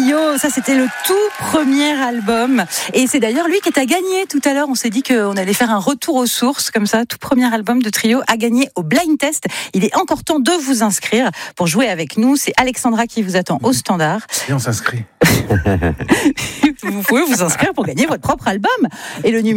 Trio, ça c'était le tout premier album et c'est d'ailleurs lui qui est à gagner tout à l'heure. On s'est dit qu'on allait faire un retour aux sources comme ça, tout premier album de Trio à gagner au blind test. Il est encore temps de vous inscrire pour jouer avec nous. C'est Alexandra qui vous attend au standard. Et on s'inscrit. Vous pouvez vous inscrire pour gagner votre propre album et le numéro